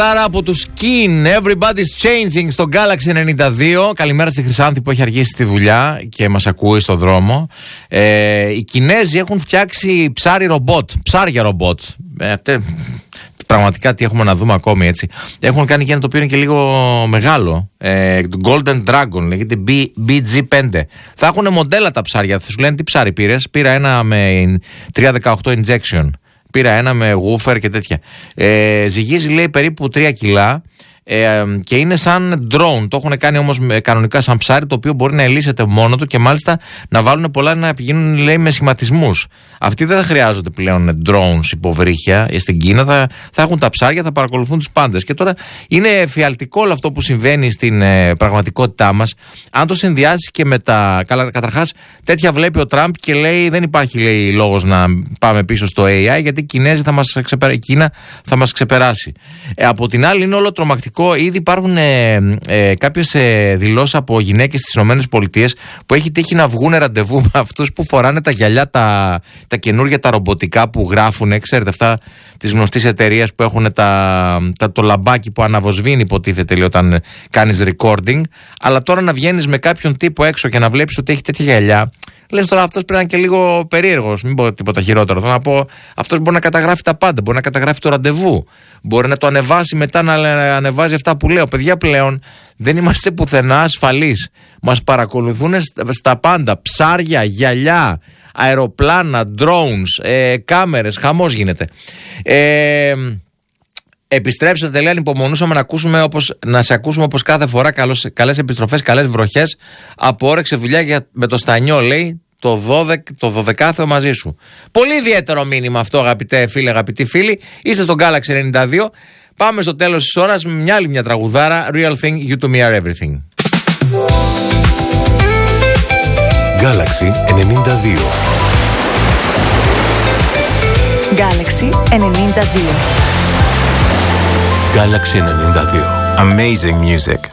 Άρα από τους Keen, Everybody's Changing στο Galaxy 92. Καλημέρα στη Χρυσάνθη που έχει αργήσει τη δουλειά και μας ακούει στο δρόμο. Οι Κινέζοι έχουν φτιάξει ψάρια ρομπότ. Πραγματικά τι έχουμε να δούμε ακόμη, έτσι. Έχουν κάνει και ένα το οποίο είναι και λίγο μεγάλο. Golden Dragon, λέγεται BG5. Θα έχουν μοντέλα τα ψάρια. Θα σου λένε τι ψάρι πήρες. Πήρα ένα με 318 injection. Πήρα ένα με woofer και τέτοια. Ζυγίζει, λέει, περίπου 3 κιλά. Και είναι σαν drone. Το έχουν κάνει όμως κανονικά σαν ψάρι, το οποίο μπορεί να ελύσεται μόνο του και μάλιστα να βάλουν πολλά να πηγαίνουν, λέει, με σχηματισμούς. Αυτοί δεν θα χρειάζονται πλέον drones υποβρύχια. Στην Κίνα θα έχουν τα ψάρια, θα παρακολουθούν τους πάντες. Και τώρα είναι εφιαλτικό όλο αυτό που συμβαίνει στην πραγματικότητά μας. Αν το συνδυάσεις και με τα. Καταρχάς, τέτοια βλέπει ο Τραμπ και λέει: δεν υπάρχει, λέει, λόγος να πάμε πίσω στο AI, γιατί η Κίνα θα μας ξεπεράσει. Από την άλλη, είναι όλο τρομακτικό. Ήδη υπάρχουν κάποιες δηλώσεις από γυναίκες στις ΗΠΑ που έχει τύχει να βγουν ραντεβού με αυτούς που φοράνε τα γυαλιά, τα καινούργια, τα ρομποτικά που γράφουν. Ξέρετε, αυτά της γνωστής εταιρείας που έχουν το λαμπάκι που αναβοσβήνει, υποτίθεται, λέει, όταν κάνεις recording. Αλλά τώρα να βγαίνεις με κάποιον τύπο έξω και να βλέπεις ότι έχει τέτοια γυαλιά. Λες τώρα αυτός πρέπει να είναι και λίγο περίεργος, μην πω τίποτα χειρότερο. Θέλω να πω, αυτός μπορεί να καταγράφει τα πάντα, μπορεί να καταγράφει το ραντεβού, μπορεί να το ανεβάσει μετά, να ανεβάζει αυτά που λέω. Παιδιά, πλέον δεν είμαστε πουθενά ασφαλείς. Μας παρακολουθούν στα πάντα. Ψάρια, γυαλιά, αεροπλάνα, drones, κάμερες, χαμός γίνεται. Επιστρέψατε, λέει, ανυπομονούσαμε να σε ακούσουμε όπως κάθε φορά. Καλές επιστροφές, καλές βροχές. Από όρεξη δουλειά με το Στανιό, λέει, το 12 μαζί σου. Πολύ ιδιαίτερο μήνυμα αυτό, αγαπητέ φίλε, αγαπητοί φίλοι. Είστε στο Galaxy 92. Πάμε στο τέλος της ώρας με μια άλλη τραγουδάρα. Real thing, you to me are everything. Galaxy 92. Galaxy 92. Galaxy 92. Amazing music.